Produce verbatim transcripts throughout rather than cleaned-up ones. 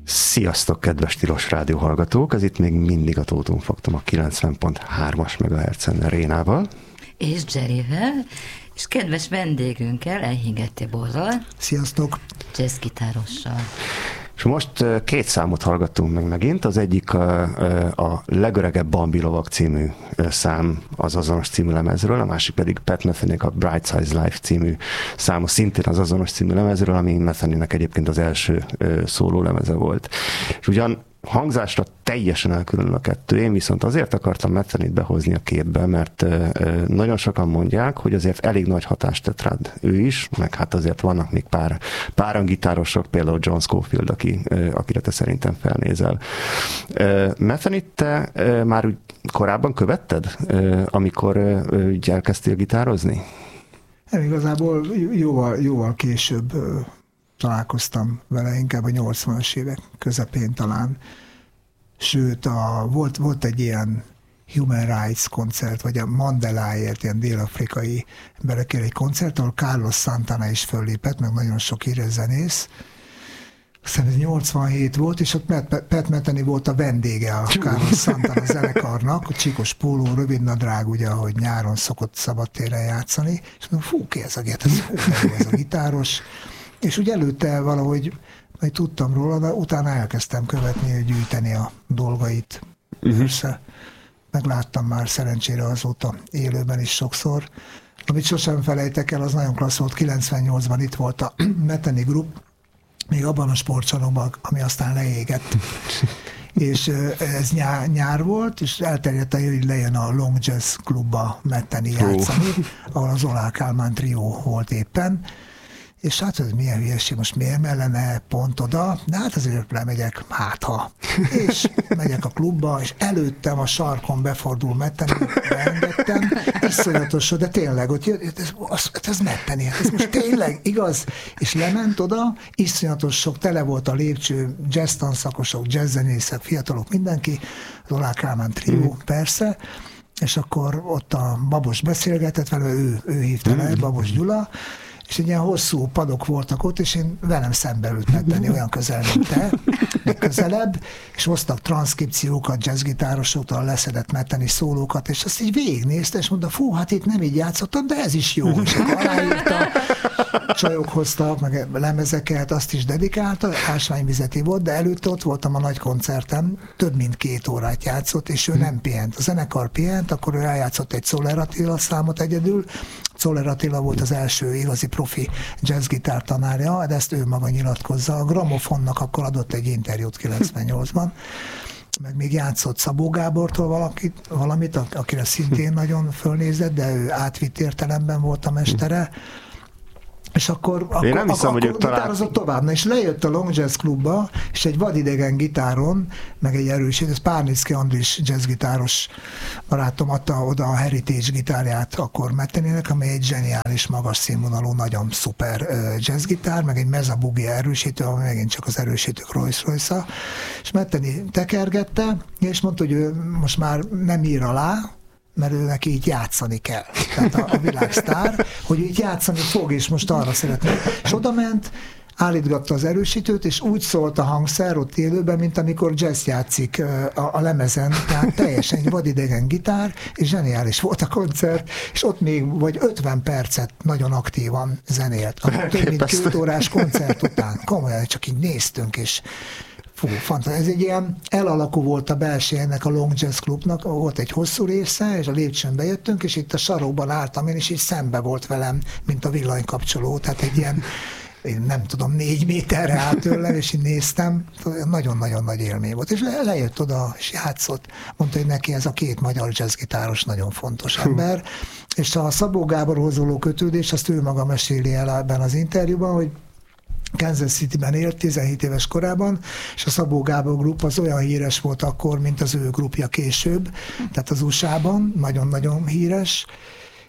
Sziasztok, kedves Tilos Rádió hallgatók! Ez itt még mindig a Tótum Faktum a kilencven pont hármas megahertzen Rénával. És Jerryvel, és kedves vendégünkkel, Ehiget Tiborral. Sziasztok! Jazzgitárossal. És most két számot hallgattunk meg megint. Az egyik a, a legöregebb Bambi lovag című szám az azonos című lemezről, a másik pedig Pat Metheny-nek a Bright Size Life című száma szintén az azonos című lemezről, ami Metheny-nek egyébként az első szóló lemeze volt. És ugyan hangzásra teljesen elkülönül a kettő, én viszont azért akartam Metheny-t behozni a képbe, mert nagyon sokan mondják, hogy azért elég nagy hatást tett rád ő is, meg hát azért vannak még pár, páran gitárosok, például John Scofield, aki, akire te szerintem felnézel. Metheny-t te már úgy korábban követted, amikor úgy elkezdtél gitározni? Nem, igazából jóval, jóval később találkoztam vele, inkább a nyolcvanas évek közepén talán. Sőt, a, volt, volt egy ilyen Human Rights koncert, vagy a Mandeláért, ilyen dél-afrikai emberekért egy koncert, ahol Carlos Santana is föllépett, meg nagyon sok híres zenész. Aztán ez nyolcvanhét volt, és ott Pat Metheny volt a vendége a Carlos Santana zenekarnak, a csíkos póló, rövidnadrág, ugye, ahogy nyáron szokott szabadtéren játszani, és mondom, fú, ki ez a gitár, ez, fú, ez a gitáros. És úgy előtte valahogy, majd tudtam róla, de utána elkezdtem követni, hogy gyűjteni a dolgait. Uh-huh. Persze. Megláttam már szerencsére azóta élőben is sokszor. Amit sosem felejtek el, az nagyon klassz volt. kilencvennyolcban itt volt a Metheny Group, még abban a sportcsarnokban, ami aztán leégett. És ez nyár, nyár volt, és elterjedt, hogy lejön a Long Jazz klubba Metheny játszani, oh. ahol az Olá Kálmán trió volt éppen. És hát ez milyen hülyeség, most miért mellene pont oda, de hát azért lemegyek, hát ha. És megyek a klubba, és előttem a sarkon befordul Metheny, beengedtem, iszonyatos, de tényleg, ott jött, ez, az, ez Metheny, ez most tényleg igaz, és lement oda, iszonyatos sok, tele volt a lépcső, jazz tanszakosok, jazzzenészek, fiatalok, mindenki, az Olá Kálmán trió, mm. persze, és akkor ott a Babos beszélgetett vele, ő, ő hívta le, Babos Gyula, és egy ilyen hosszú padok voltak ott, és én velem szembe ült Metheny, olyan közel, mint te, még közelebb, és hoztak transzkripciókat jazzgitárosoktól, leszedett Metheny szólókat, és azt így végignézte, és mondta, fú, hát itt nem így játszottam, de ez is jó. És akkor aláírta, csajok hoztak, meg lemezeket, azt is dedikálta, ásványvizeti volt, de előtte ott voltam a nagy koncertem, több mint két órát játszott, és ő nem pihent. A zenekar pihent, akkor ő eljátszott egy Czoller Attila számot egyedül. Czoller Attila volt az első igazi profi jazzgitár tanárja, de ezt ő maga nyilatkozza. A Gramofonnak akkor adott egy interjút kilencvennyolcban, meg még játszott Szabó Gábortól valakit, valamit, akire szintén nagyon fölnézett, de ő átvitt értelemben volt a mestere. És akkor, akkor, Én nem hiszem, akkor, hogy akkor gitározott tovább. Na, és lejött a Long Jazz klubba, és egy vadidegen gitáron, meg egy erősít, ez Párnicki Andris jazzgitáros barátom adta oda a Heritage gitárját akkor Methenynek, ami egy zseniális, magas színvonalú, nagyon szuper uh, jazzgitár, meg egy Mesa Boogie erősítő, ami megint csak az erősítők Rolls-Royce-a. És Metheny tekergette, és mondta, hogy ő most már nem ír alá, mert ő neki így játszani kell. Tehát a, a világsztár, hogy így játszani fog, és most arra szeretne. És oda ment, állítgatta az erősítőt, és úgy szólt a hangszer ott élőben, mint amikor jazz játszik a, a lemezen, tehát teljesen egy vadidegen gitár, és zseniális volt a koncert, és ott még vagy ötven percet nagyon aktívan zenélt. A több mint két órás koncert után. Komolyan, csak így néztünk, és fú, fantasztikus. Ez egy ilyen elalakú volt a belső ennek a Long Jazz Clubnak, volt egy hosszú része, és a lépcsőn bejöttünk, és itt a sarokban álltam én, és így szembe volt velem, mint a villanykapcsoló, tehát egy ilyen, én nem tudom, négy méterre állt tőlem, és így néztem, nagyon-nagyon nagy élmény volt. És le, lejött oda, és játszott. Mondta, hogy neki ez a két magyar jazzgitáros nagyon fontos ember. És a Szabó Gáborhoz való kötődés, azt ő maga meséli el ebben az interjúban, hogy Kansas Cityben élt tizenhét éves korában, és a Szabó Gábor Group az olyan híres volt akkor, mint az ő grupja később, tehát az u es á-ban, nagyon-nagyon híres,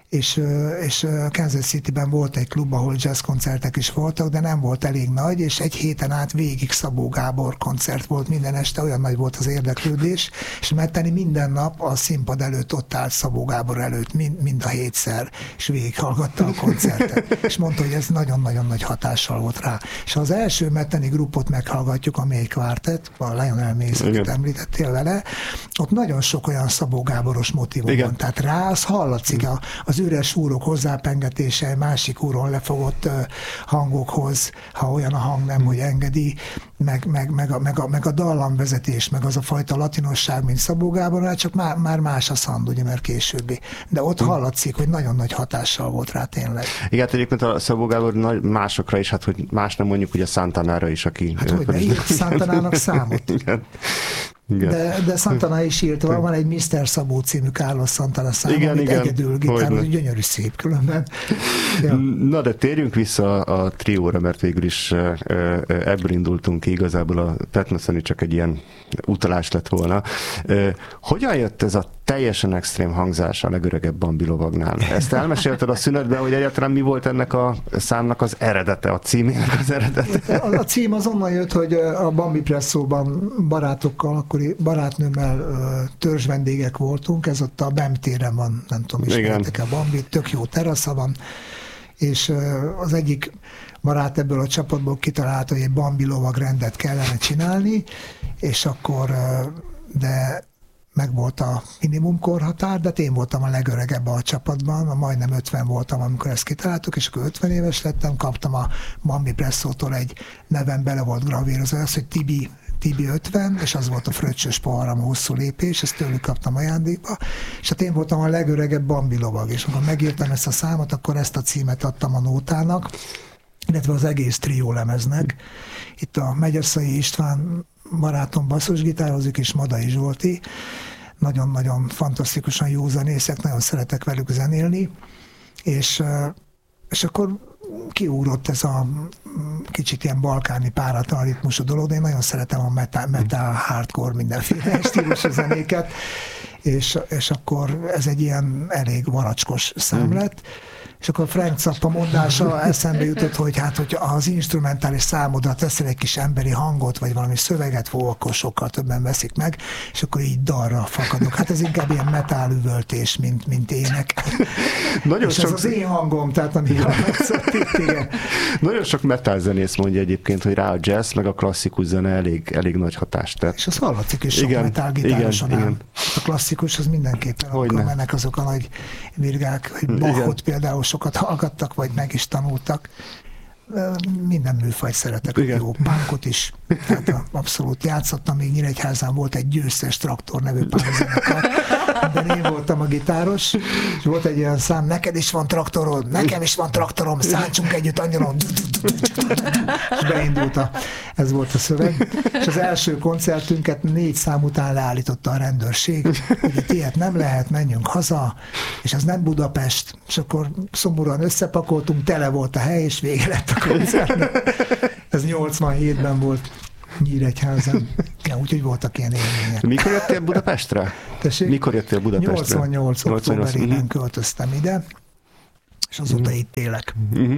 és, és Kansas Cityben volt egy klub, ahol jazz koncertek is voltak, de nem volt elég nagy, és egy héten át végig Szabó Gábor koncert volt minden este, olyan nagy volt az érdeklődés, és Metteni minden nap a színpad előtt ott állt Szabó Gábor előtt, mind, mind a hétszer, és végighallgatta a koncertet, és mondta, hogy ez nagyon-nagyon nagy hatással volt rá. És ha az első Metteni grupot meghallgatjuk, ami egy kvártett, a Lionel Mace, akit említettél vele, ott nagyon sok olyan Szabó Gáboros motívum van, tehát rá az hallatszik, a, az üres úrok hozzápengetése, másik úron lefogott uh, hangokhoz, ha olyan a hang nem, hogy engedi, meg, meg, meg, a, meg, a, meg a dallamvezetés, meg az a fajta latinosság, mint Szabó Gábornál, csak már, már más a szand, ugye, mert későbbi. De ott hallatszik, hogy nagyon nagy hatással volt rá tényleg. Igen, egyébként a Szabó Gábor másokra is, hát hogy más nem mondjuk, ugye Santanára is, aki... Hát hogy ne írt Santanának számot. Igen. Igen. De, de Santana is írt, van egy miszter Szabó című Carlos Santana szám, igen, amit igen. egyedül gitároz, gyönyörű szép különben. Ja. Na de térjünk vissza a trióra, mert végül is ebből indultunk ki, igazából a Pat Metheny csak egy ilyen utalás lett volna. Hogyan jött ez a teljesen extrém hangzás a legöregebb Bambi lovagnál? Ezt elmesélted a szünetben, hogy egyáltalán mi volt ennek a számnak az eredete, a címének az eredete? A, a cím az onnan jött, hogy a Bambi Presszóban barátokkal, akkori barátnőmmel törzs vendégek voltunk, ez ott a Bem téren van, nem tudom, ismeritek-e a Bambi, tök jó terasza van, és az egyik barát ebből a csapatból kitalálta, hogy egy Bambi lovagrendet kellene csinálni, és akkor, de meg volt a minimum korhatár, de én voltam a legöregebb a csapatban, majdnem ötven voltam, amikor ezt kitaláltuk, és akkor ötven éves lettem, kaptam a Bambi Presszótól egy nevem bele volt gravírozva, az, hogy Tibi, Tibi ötven, és az volt a fröccsös poharam, a hosszú lépés, ezt tőlük kaptam ajándékba, és hát én voltam a legöregebb Bambi lovag, és amikor megírtam ezt a számot, akkor ezt a címet adtam a nótának, illetve az egész trió lemeznek. Itt a Megyeszai István barátom basszusgitározik, és Madai Zsolti, nagyon-nagyon fantasztikusan jó zenészek, nagyon szeretek velük zenélni, és, és akkor kiugrott ez a kicsit ilyen balkáni páratlan ritmusú dolog, de én nagyon szeretem a metal, metal hardcore, mindenféle stílusú zenéket, és, és akkor ez egy ilyen elég varacskos szám lett, és akkor Frank Zappa mondása eszembe jutott, hogy hát, hogy az instrumentális számodra teszel egy kis emberi hangot, vagy valami szöveget, fog, akkor sokkal többen veszik meg, és akkor így dalra fakadok. Hát ez inkább ilyen metál üvöltés, mint, mint ének. Nagyon és sok... ez az én hangom, tehát ami igen. Nagyon sok metal zenész mondja egyébként, hogy rá a jazz, meg a klasszikus zene elég, elég nagy hatást tett. És az hallatszik is sok igen, metal gitároson igen, igen. A klasszikus az mindenképpen, hogy akkor mennek azok a nagy virgák, hogy Bachot például sokat hallgattak, vagy meg is tanultak. Minden műfajt szeretek, igen. Jó punkot is. Tehát abszolút játszottam, még Nyíregyházán volt egy Győztes Traktor nevű punkzenekar, de én voltam a gitáros, és volt egy olyan szám, neked is van traktorod, nekem is van traktorom, szántsunk együtt angyalon, és beindult a, ez volt a szöveg. És az első koncertünket négy szám után leállította a rendőrség, hogy itt ilyet nem lehet, menjünk haza, és ez nem Budapest, és akkor szomorúan összepakoltunk, tele volt a hely, és vége lett a koncertnek. Ez nyolcvanhétben volt Nyíregyházán. Ja, úgyhogy voltak ilyen élmények. Mikor jöttél Budapestre? Tessék? Mikor jöttél Budapestre? nyolcvannyolc októberében költöztem ide, és azóta itt élek. Uh-huh.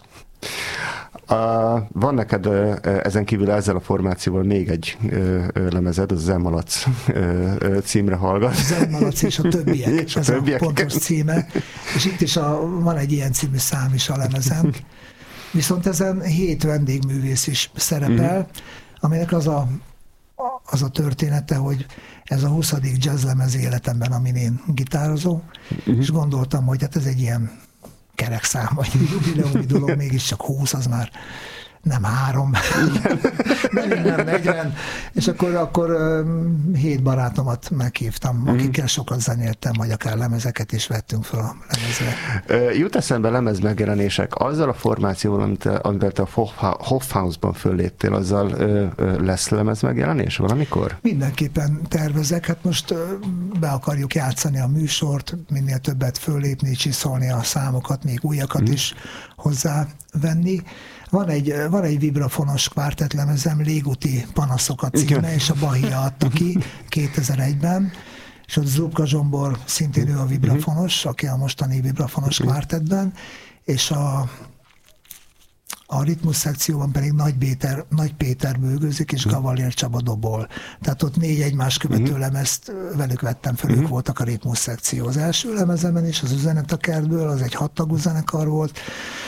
Uh, van neked uh, ezen kívül ezzel a formációval még egy uh, lemezed, az Zemmalac uh, címre hallgat. Zemmalac és a többiek, és a ez többiek. a pontos címe. És itt is a, van egy ilyen című szám is a lemezen. Viszont ezen hét vendégművész is szerepel, uh-huh. aminek az a, az a története, hogy ez a huszadik jazzlemez életemben, amin én gitározom, uh-huh. és gondoltam, hogy hát ez egy ilyen kerekszám, vagy jubileumi dolog, mégiscsak húsz, az már nem három, nem, nem negyven, és akkor, akkor um, hét barátomat meghívtam, mm. akikkel sokat zenéltem, vagy akár lemezeket is vettünk fel a lemezre. Jut eszembe lemez megjelenések, azzal a formációval, amit, amivel te a Hofhausban fölléptél, azzal ö, ö, lesz lemez megjelenés valamikor? Mindenképpen tervezek, hát most ö, be akarjuk játszani a műsort, minél többet föllépni, csiszolni a számokat, még újakat mm. is hozzávenni. Van egy, van egy vibrafonos kvártettlemezem, Légúti panaszokat címe, és a Bahia adta ki kétezer egyben, és ott Zubka Zsombor, szintén ő a vibrafonos, aki a mostani vibrafonos kvártettben, és a, a ritmus szekcióban pedig Nagy Péter, Nagy Péter bőgőzik, és Gavalier Csaba dobol. Tehát ott négy egymás követő lemezt velük vettem fel, ők voltak a ritmus szekció. Az első lemezemen is, az Üzenet a kertből, az egy hattagú zenekar volt,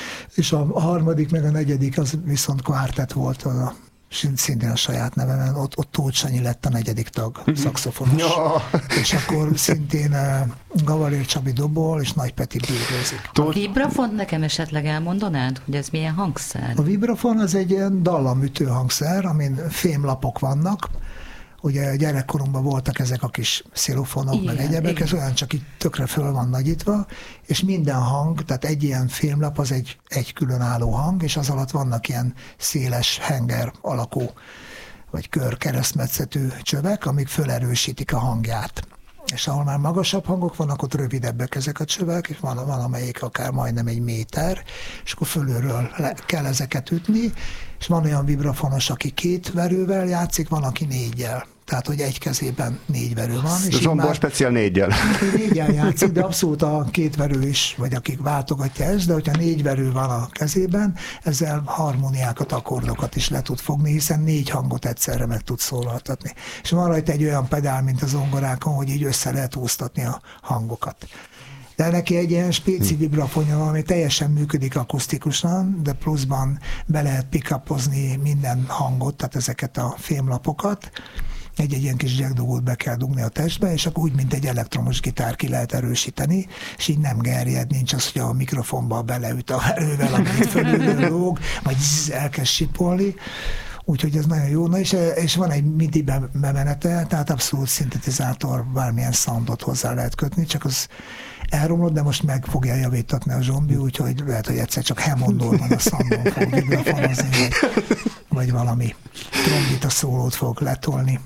és a, a harmadik, meg a negyedik, az viszont kvártett volt, az a szintén a saját nevemen, ott, ott Tóth Sanyi lett a negyedik tag, szaxofonos. Ja. És akkor szintén uh, Gavalier Csabi dobol, és Nagy Peti bőgőzik. A vibrafont nekem esetleg elmondanád, hogy ez milyen hangszer? A vibrafon az egy ilyen dallamütő hangszer, amin fémlapok vannak. Ugye gyerekkorunkban voltak ezek a kis szilofonok, igen, meg egyebek, ez olyan csak így tökre föl van nagyítva, és minden hang, tehát egy ilyen fémlap az egy, egy különálló hang, és az alatt vannak ilyen széles henger alakú, vagy kör keresztmetszetű csövek, amik fölerősítik a hangját. És ahol már magasabb hangok vannak, ott rövidebbek ezek a csövek, és van, van amelyik akár majdnem egy méter, és akkor fölülről le, kell ezeket ütni, és van olyan vibrafonos, aki két verővel játszik, van, aki négyel. Tehát, hogy egy kezében négy verő van. És Zsombor speciál négyel. Négyel játszik, de abszolút a két verő is, vagy akik váltogatja ezt, de hogyha négy verő van a kezében, ezzel harmóniákat, akkordokat is le tud fogni, hiszen négy hangot egyszerre meg tud szólaltatni. És van rajta egy olyan pedál, mint a zongorákon, hogy így össze lehet úsztatni a hangokat. De neki egy ilyen spéci vibrafonja van, ami teljesen működik akusztikusan, de pluszban be lehet pick-upozni minden hangot, tehát ezeket a fémlapokat. Egy-egy ilyen kis jackdogót be kell dugni a testbe, és akkor úgy, mint egy elektromos gitár ki lehet erősíteni, és így nem gerjed, nincs az, hogy a mikrofonba beleüt a erővel, amit fölülről lóg, vagy zzz, elkezd sipolni. Úgyhogy ez nagyon jó. Na és, és van egy midi bemenete, tehát abszolút szintetizátor, bármilyen soundot hozzá lehet kötni, csak az elromlott, de most meg fogja javítatni a Zsombi, úgyhogy lehet, hogy egyszer csak Hammondról van a soundon fog vibrafonozni, vagy, vagy valami trombita szólót fog letolni.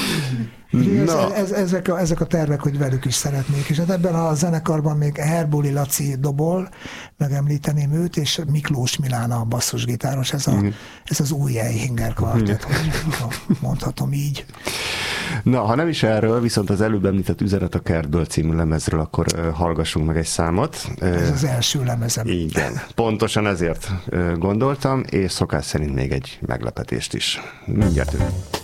Ez, ez, ezek, a, ezek a tervek, hogy velük is szeretnék, és hát ebben a zenekarban még Herbuli Laci dobol, megemlíteném őt, és Miklós Milán a basszusgitáros, ez, a, mm. ez az új Eichinger kvartett, hogy mondhatom így. Na, ha nem is erről, viszont az előbb említett Üzenet a kertből című lemezről, akkor uh, hallgassunk meg egy számot. Ez az első lemezem. Igen, pontosan ezért uh, gondoltam, és szokás szerint még egy meglepetést is. Mindjárt jövünk.